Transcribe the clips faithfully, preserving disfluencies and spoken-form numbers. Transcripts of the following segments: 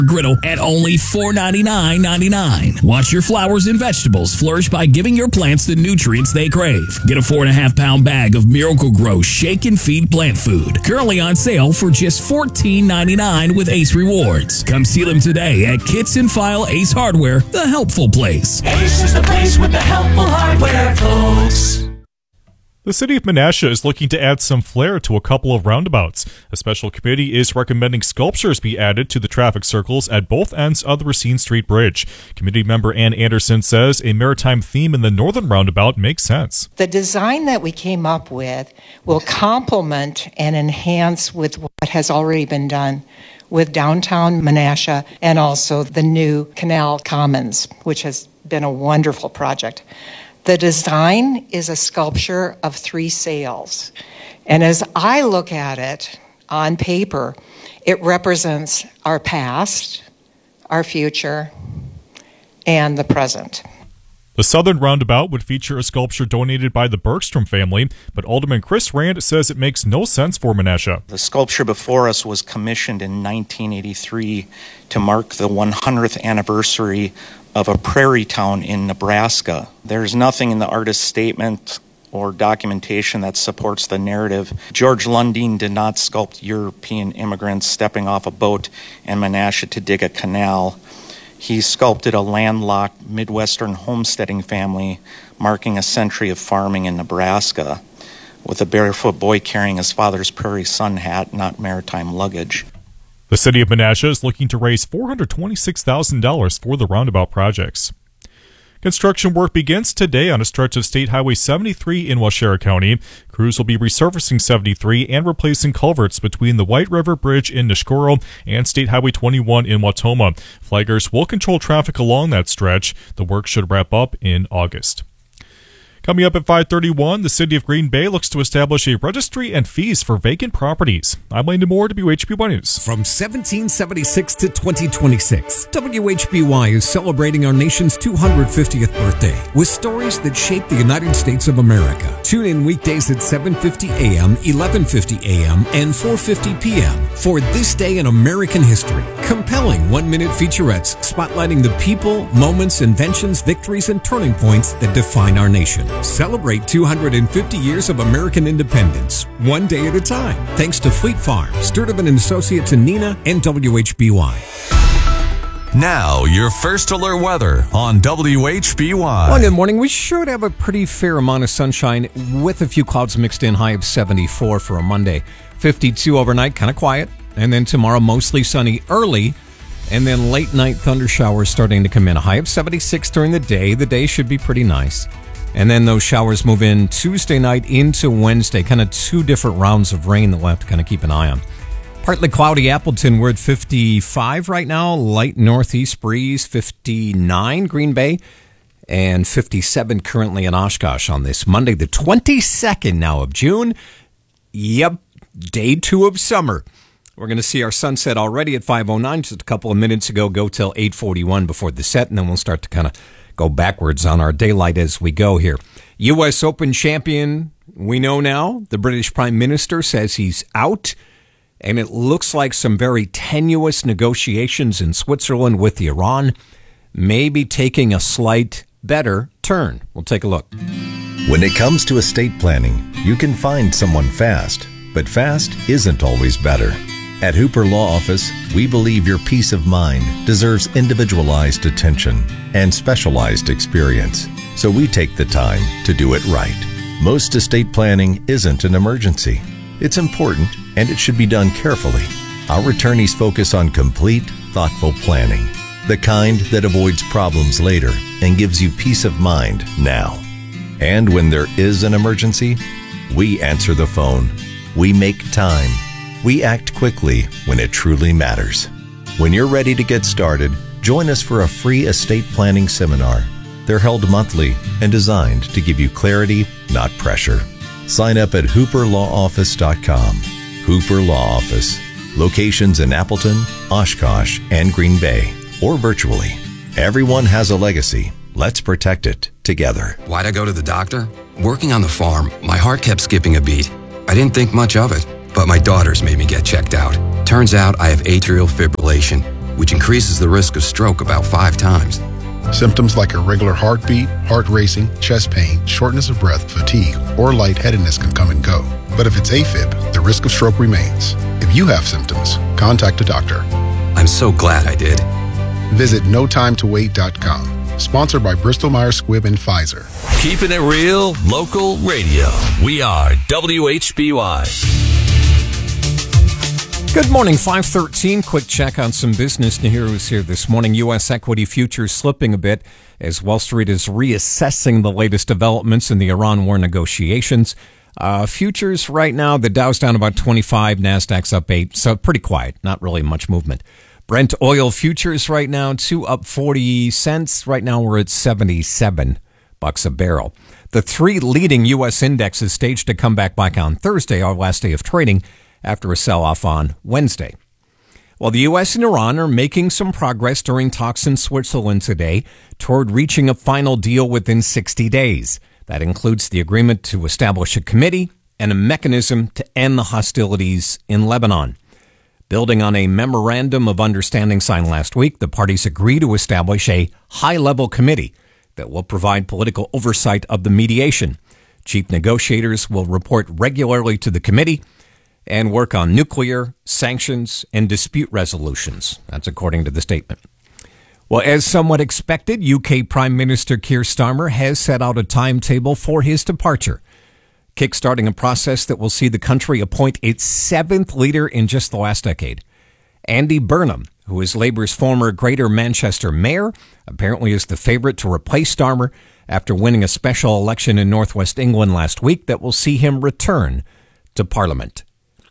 griddle at only four ninety-nine ninety-nine. Watch your flowers and vegetables flourish by giving your plants the nutrients they crave. Get a four and a half pound bag of Miracle-Gro Shake and Feed plant food, currently on sale for just fourteen ninety-nine with Ace Rewards. Come see them today at Kits and File Ace Hardware, the helpful place. Ace is the place with the helpful hardware, folks. The city of Menasha is looking to add some flair to a couple of roundabouts. A special committee is recommending sculptures be added to the traffic circles at both ends of the Racine Street Bridge. Committee member Ann Anderson says a maritime theme in the northern roundabout makes sense. The design that we came up with will complement and enhance with what has already been done with downtown Menasha and also the new Canal Commons, which has been a wonderful project. The design is a sculpture of three sails. And as I look at it on paper, it represents our past, our future, and the present. The southern roundabout would feature a sculpture donated by the Bergstrom family, but Alderman Chris Rand says it makes no sense for Menasha. The sculpture before us was commissioned in nineteen eighty-three to mark the one hundredth anniversary of a prairie town in Nebraska. There's nothing in the artist's statement or documentation that supports the narrative. George Lundin did not sculpt European immigrants stepping off a boat in Menasha to dig a canal. He sculpted a landlocked Midwestern homesteading family marking a century of farming in Nebraska, with a barefoot boy carrying his father's Prairie Sun hat, not maritime luggage. The city of Menasha is looking to raise four hundred twenty-six thousand dollars for the roundabout projects. Construction work begins today on a stretch of State Highway seventy-three in Waushara County. Crews will be resurfacing seventy-three and replacing culverts between the White River Bridge in Nishkoro and State Highway twenty-one in Wautoma. Flaggers will control traffic along that stretch. The work should wrap up in August. Coming up at five thirty-one, the city of Green Bay looks to establish a registry and fees for vacant properties. I'm Landon Moore, W H B Y News. From seventeen seventy-six to twenty twenty-six, W H B Y is celebrating our nation's two hundred fiftieth birthday with stories that shape the United States of America. Tune in weekdays at seven fifty a.m., eleven fifty a.m., and four fifty p.m. for This Day in American History. Compelling one-minute featurettes spotlighting the people, moments, inventions, victories, and turning points that define our nation. Celebrate two hundred fifty years of American independence, one day at a time. Thanks to Fleet Farm, Sturtevant and Associates in Neenah, and W H B Y. Now, your first alert weather on W H B Y. Well, good morning. We should have a pretty fair amount of sunshine with a few clouds mixed in. High of seventy-four for a Monday. fifty-two overnight, kind of quiet. And then tomorrow, mostly sunny early. And then late night thunder showers starting to come in. A high of seventy-six during the day. The day should be pretty nice. And then those showers move in Tuesday night into Wednesday. Kind of two different rounds of rain that we'll have to kind of keep an eye on. Partly cloudy Appleton. We're at fifty-five right now. Light northeast breeze, fifty-nine Green Bay. And fifty-seven currently in Oshkosh on this Monday, the twenty-second now of June. Yep, day two of summer. We're going to see our sunset already at five oh nine. Just a couple of minutes ago, go till eight forty-one before the set. And then we'll start to kind of go backwards on our daylight as we go here. U S Open champion, we know now, the British Prime Minister says he's out, and it looks like some very tenuous negotiations in Switzerland with Iran may be taking a slight better turn. We'll take a look. When it comes to estate planning, you can find someone fast, but fast isn't always better. At Hooper Law Office, we believe your peace of mind deserves individualized attention and specialized experience, so we take the time to do it right. Most estate planning isn't an emergency. It's important, and it should be done carefully. Our attorneys focus on complete, thoughtful planning, the kind that avoids problems later and gives you peace of mind now. And when there is an emergency, we answer the phone. We make time. We act quickly when it truly matters. When you're ready to get started, join us for a free estate planning seminar. They're held monthly and designed to give you clarity, not pressure. Sign up at hooper law office dot com. Hooper Law Office. Locations in Appleton, Oshkosh, and Green Bay, or virtually. Everyone has a legacy. Let's protect it together. Why'd I go to the doctor? Working on the farm, my heart kept skipping a beat. I didn't think much of it, but my daughters made me get checked out. Turns out I have atrial fibrillation, which increases the risk of stroke about five times. Symptoms like irregular heartbeat, heart racing, chest pain, shortness of breath, fatigue, or lightheadedness can come and go. But if it's AFib, the risk of stroke remains. If you have symptoms, contact a doctor. I'm so glad I did. Visit no time to wait dot com. Sponsored by Bristol Myers Squibb and Pfizer. Keeping it real, local radio. We are W H B Y. Good morning, five thirteen. Quick check on some business news here this morning. U S equity futures slipping a bit as Wall Street is reassessing the latest developments in the Iran war negotiations. Uh, futures right now, the Dow's down about twenty-five, NASDAQ's up eight, so pretty quiet, not really much movement. Brent oil futures right now, two up forty cents. Right now we're at seventy-seven bucks a barrel. The three leading U S indexes staged a comeback back on Thursday, our last day of trading, after a sell-off on Wednesday. Well, the U S and Iran are making some progress during talks in Switzerland today toward reaching a final deal within sixty days. That includes the agreement to establish a committee and a mechanism to end the hostilities in Lebanon. Building on a memorandum of understanding signed last week, the parties agree to establish a high-level committee that will provide political oversight of the mediation. Chief negotiators will report regularly to the committee and work on nuclear, sanctions, and dispute resolutions. That's according to the statement. Well, as somewhat expected, U K Prime Minister Keir Starmer has set out a timetable for his departure, kickstarting a process that will see the country appoint its seventh leader in just the last decade. Andy Burnham, who is Labour's former Greater Manchester mayor, apparently is the favorite to replace Starmer after winning a special election in northwest England last week that will see him return to Parliament.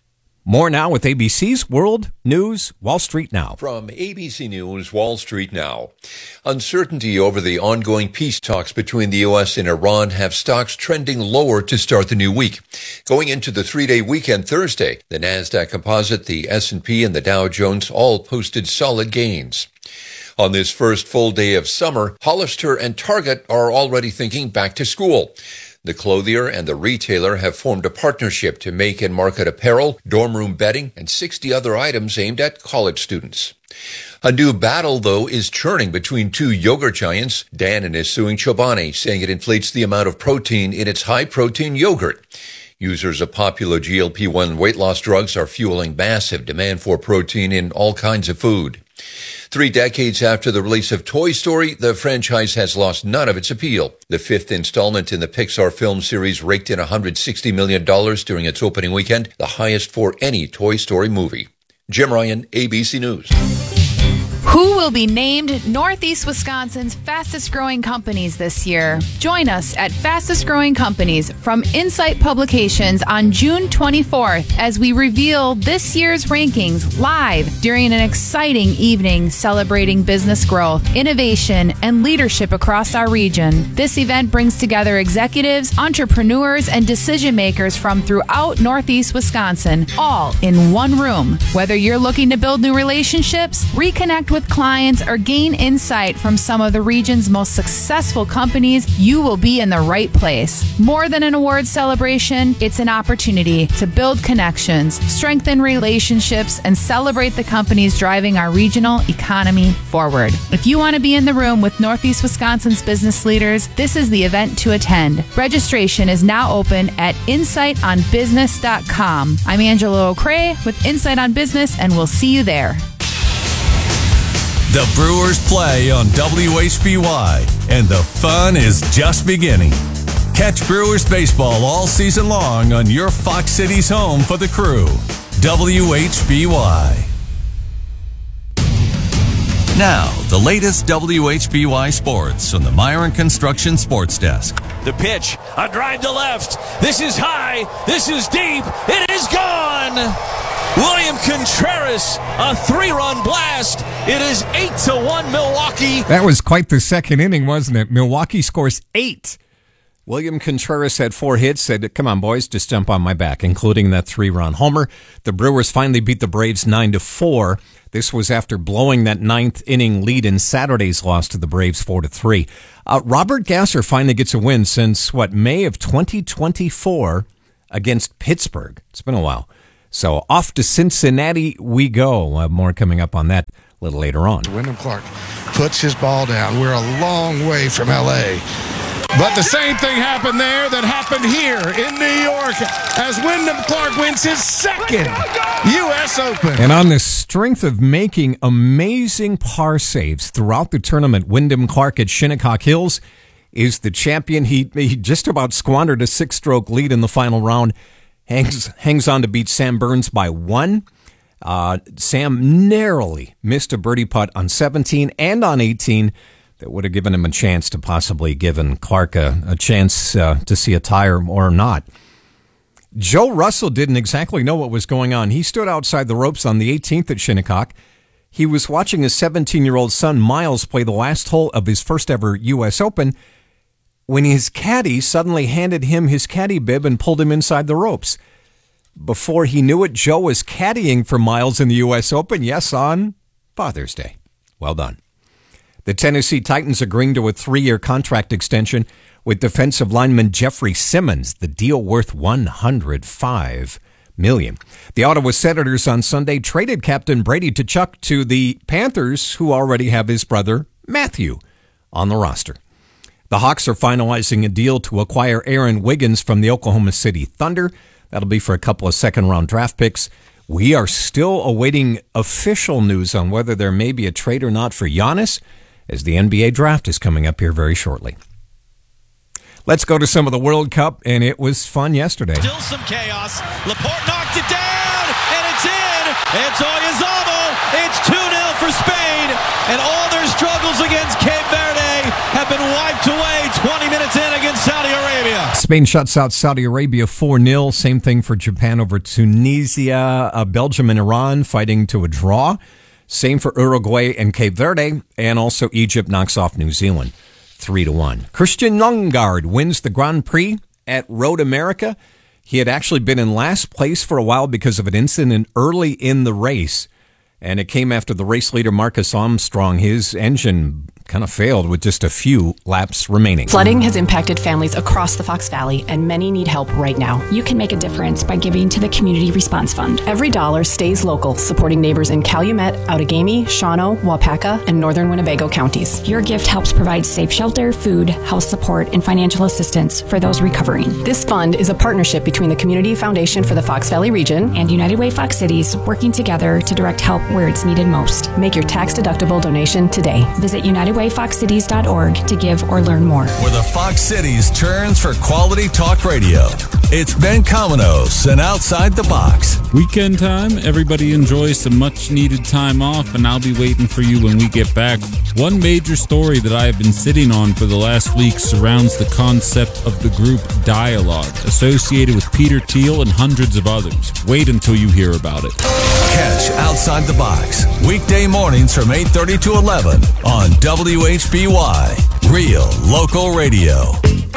More now with A B C's World News Wall Street Now. From A B C News Wall Street Now. Uncertainty over the ongoing peace talks between the U S and Iran have stocks trending lower to start the new week. Going into the three-day weekend Thursday, the NASDAQ Composite, the S and P, and the Dow Jones all posted solid gains. On this first full day of summer, Hollister and Target are already thinking back to school. The clothier and the retailer have formed a partnership to make and market apparel, dorm room bedding, and sixty other items aimed at college students. A new battle, though, is churning between two yogurt giants. Dannon is suing Chobani, saying it inflates the amount of protein in its high-protein yogurt. Users of popular G L P one weight loss drugs are fueling massive demand for protein in all kinds of food. Three decades after the release of Toy Story, the franchise has lost none of its appeal. The fifth installment in the Pixar film series raked in one hundred sixty million dollars during its opening weekend, the highest for any Toy Story movie. Jim Ryan, A B C News. Who will be named Northeast Wisconsin's fastest growing companies this year? Join us at Fastest Growing Companies from Insight Publications on June twenty-fourth as we reveal this year's rankings live during an exciting evening celebrating business growth, innovation, and leadership across our region. This event brings together executives, entrepreneurs, and decision makers from throughout Northeast Wisconsin, all in one room. Whether you're looking to build new relationships, reconnect with clients, or gain insight from some of the region's most successful companies, you will be in the right place. More than an awards celebration, it's an opportunity to build connections, strengthen relationships, and celebrate the companies driving our regional economy forward. If you want to be in the room with Northeast Wisconsin's business leaders, this is the event to attend. Registration is now open at insight on business dot com. I'm Angela O'Cray with Insight on Business, and we'll see you there. The Brewers play on W H B Y, and the fun is just beginning. Catch Brewers baseball all season long on your Fox Cities home for the Crew, W H B Y. Now, the latest W H B Y sports on the Myron Construction Sports Desk. The pitch, a drive to left. This is high. This is deep. It is gone. William Contreras, a three-run blast. It is eight to one Milwaukee. That was quite the second inning, wasn't it? Milwaukee scores eight. William Contreras had four hits, said, come on, boys, just jump on my back, including that three-run homer. The Brewers finally beat the Braves nine to four. This was after blowing that ninth inning lead in Saturday's loss to the Braves four to three. Uh, Robert Gasser finally gets a win since, what, May of twenty twenty-four against Pittsburgh. It's been a while. So off to Cincinnati we go. Uh, more coming up on that a little later on. Wyndham Clark puts his ball down. We're a long way from L A. But the same thing happened there that happened here in New York as Wyndham Clark wins his second U S Open. And on the strength of making amazing par saves throughout the tournament, Wyndham Clark at Shinnecock Hills is the champion. He, he just about squandered a six-stroke lead in the final round. Hangs, hangs on to beat Sam Burns by one. Uh, Sam narrowly missed a birdie putt on seventeen and on eighteen. That would have given him a chance to possibly given Clark a, a chance uh, to see a tie or, or not. Joe Russell didn't exactly know what was going on. He stood outside the ropes on the eighteenth at Shinnecock. He was watching his seventeen-year-old son, Miles, play the last hole of his first-ever U S Open when his caddy suddenly handed him his caddy bib and pulled him inside the ropes. Before he knew it, Joe was caddying for Miles in the U S Open, yes, on Father's Day. Well done. The Tennessee Titans agreeing to a three-year contract extension with defensive lineman Jeffrey Simmons, the deal worth one hundred five million dollars. The Ottawa Senators on Sunday traded Captain Brady Tkachuk to the Panthers, who already have his brother Matthew on the roster. The Hawks are finalizing a deal to acquire Aaron Wiggins from the Oklahoma City Thunder. That'll be for a couple of second-round draft picks. We are still awaiting official news on whether there may be a trade or not for Giannis, as the N B A draft is coming up here very shortly. Let's go to some of the World Cup, and it was fun yesterday. Still some chaos. Laporte knocked it down, and it's in. It's Oyarzabal. It's two nil for Spain, and all their struggles against Cape Verde have been wiped away twenty minutes in against Saudi Arabia. Spain shuts out Saudi Arabia four nil. Same thing for Japan over Tunisia. Uh, Belgium and Iran fighting to a draw. Same for Uruguay and Cape Verde, and also Egypt knocks off New Zealand three to one. Christian Lundgaard wins the Grand Prix at Road America. He had actually been in last place for a while because of an incident early in the race, and it came after the race leader Marcus Armstrong. His engine kind of failed with just a few laps remaining. Flooding has impacted families across the Fox Valley, and many need help right now. You can make a difference by giving to the Community Response Fund. Every dollar stays local, supporting neighbors in Calumet, Outagamie, Shawano, Wapaka, and northern Winnebago counties. Your gift helps provide safe shelter, food, house support, and financial assistance for those recovering. This fund is a partnership between the Community Foundation for the Fox Valley region and United Way Fox Cities, working together to direct help where it's needed most. Make your tax-deductible donation today. Visit united way fox cities dot org to give or learn more. Where the Fox Cities turns for quality talk radio. It's Ben Cominos and Outside the Box. Weekend time, everybody enjoys some much needed time off, and I'll be waiting for you when we get back. One major story that I have been sitting on for the last week surrounds the concept of the group Dialogue, associated with Peter Thiel and hundreds of others. Wait until you hear about it. Catch Outside the Box weekday mornings from eight thirty to eleven on W H B Y, Real Local Radio.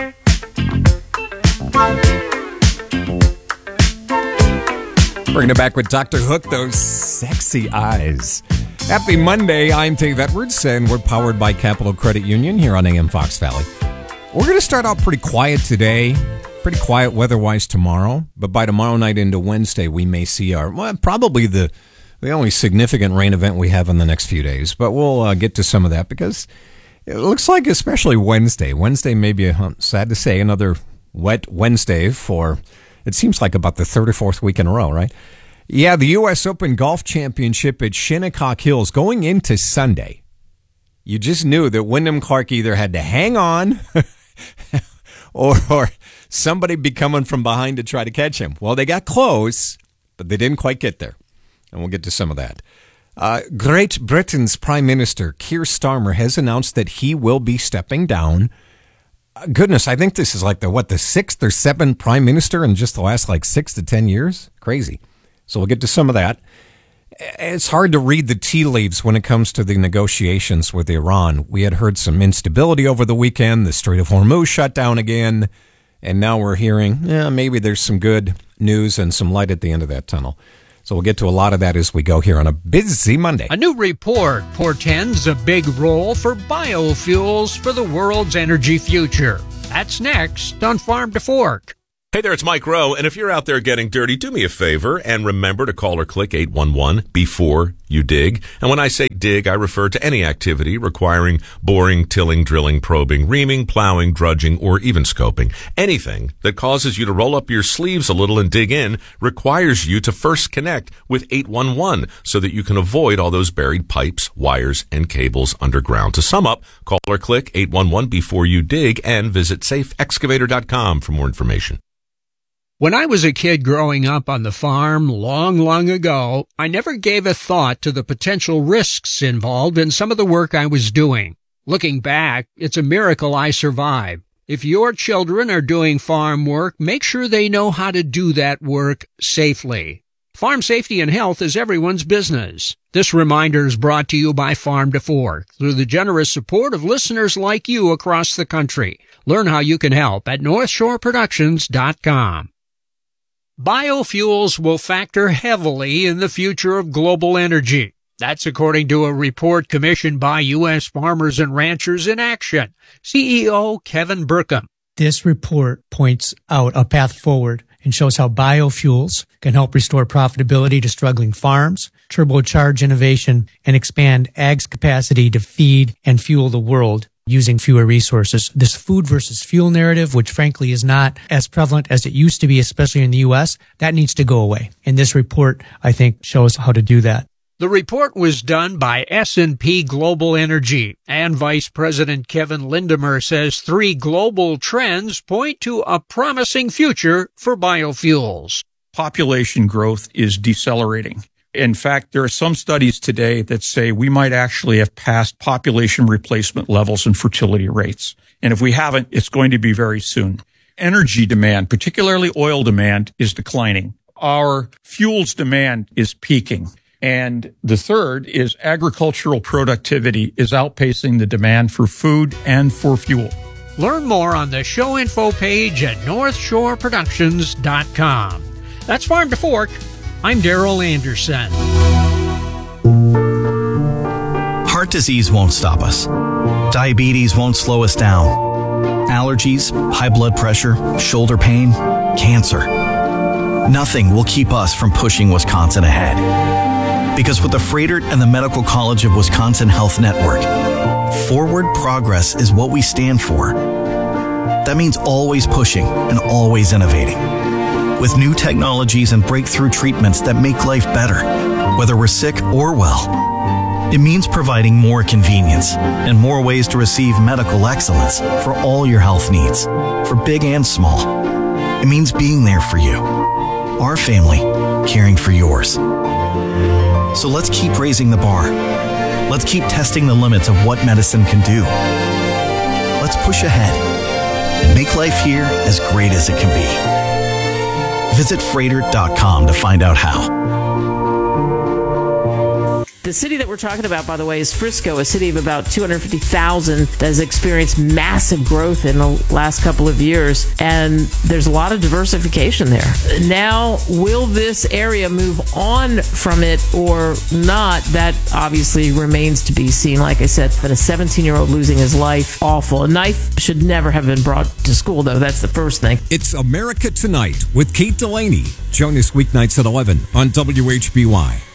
Bringing it back with Doctor Hook, those sexy eyes. Happy Monday, I'm Dave Edwards, and we're powered by Capital Credit Union here on A M Fox Valley. We're going to start out pretty quiet today, pretty quiet weather-wise tomorrow, but by tomorrow night into Wednesday, we may see our, well, probably the, the only significant rain event we have in the next few days, but we'll uh, get to some of that because it looks like especially Wednesday. Wednesday may be, uh, sad to say, another wet Wednesday for, it seems like about the third or fourth week in a row, right? Yeah, the U S Open Golf Championship at Shinnecock Hills going into Sunday. You just knew that Wyndham Clark either had to hang on or, or somebody be coming from behind to try to catch him. Well, they got close, but they didn't quite get there. And we'll get to some of that. Uh, Great Britain's Prime Minister Keir Starmer has announced that he will be stepping down. Uh, goodness, I think this is like the, what, the sixth or seventh Prime Minister in just the last like six to ten years? Crazy. So we'll get to some of that. It's hard to read the tea leaves when it comes to the negotiations with Iran. We had heard some instability over the weekend. The Strait of Hormuz shut down again. And now we're hearing, yeah, maybe there's some good news and some light at the end of that tunnel. So we'll get to a lot of that as we go here on a busy Monday. A new report portends a big role for biofuels for the world's energy future. That's next on Farm to Fork. Hey there, it's Mike Rowe, and if you're out there getting dirty, do me a favor and remember to call or click eight one one before you dig. And when I say dig, I refer to any activity requiring boring, tilling, drilling, probing, reaming, plowing, drudging, or even scoping. Anything that causes you to roll up your sleeves a little and dig in requires you to first connect with eight one one so that you can avoid all those buried pipes, wires, and cables underground. To sum up, call or click eight one one before you dig and visit safe excavator dot com for more information. When I was a kid growing up on the farm long, long ago, I never gave a thought to the potential risks involved in some of the work I was doing. Looking back, it's a miracle I survived. If your children are doing farm work, make sure they know how to do that work safely. Farm safety and health is everyone's business. This reminder is brought to you by Farm to Fork through the generous support of listeners like you across the country. Learn how you can help at north shore productions dot com. Biofuels will factor heavily in the future of global energy. That's according to a report commissioned by U S Farmers and Ranchers in Action. C E O Kevin Burkham. This report points out a path forward and shows how biofuels can help restore profitability to struggling farms, turbocharge innovation, and expand ag's capacity to feed and fuel the world using fewer resources. This food versus fuel narrative, which frankly is not as prevalent as it used to be, especially in the U S, that needs to go away. And this report, I think, shows how to do that. The report was done by S and P Global Energy, and Vice President Kevin Lindemer says three global trends point to a promising future for biofuels. Population growth is decelerating. In fact, there are some studies today that say we might actually have passed population replacement levels and fertility rates. And if we haven't, it's going to be very soon. Energy demand, particularly oil demand, is declining. Our fuels demand is peaking. And the third is agricultural productivity is outpacing the demand for food and for fuel. Learn more on the show info page at north shore productions dot com. That's Farm to Fork. I'm Daryl Anderson. Heart disease won't stop us. Diabetes won't slow us down. Allergies, high blood pressure, shoulder pain, cancer. Nothing will keep us from pushing Wisconsin ahead. Because with the Froedtert and the Medical College of Wisconsin Health Network, forward progress is what we stand for. That means always pushing and always innovating. With new technologies and breakthrough treatments that make life better, whether we're sick or well. It means providing more convenience and more ways to receive medical excellence for all your health needs, for big and small. It means being there for you, our family, caring for yours. So let's keep raising the bar. Let's keep testing the limits of what medicine can do. Let's push ahead and make life here as great as it can be. Visit Froedtert dot com to find out how. The city that we're talking about, by the way, is Frisco, a city of about two hundred fifty thousand that has experienced massive growth in the last couple of years, and there's a lot of diversification there. Now, will this area move on from it or not? That obviously remains to be seen. Like I said, but a seventeen-year-old losing his life, awful. A knife should never have been brought to school, though. That's the first thing. It's America Tonight with Kate Delaney. Join us weeknights at eleven on W H B Y.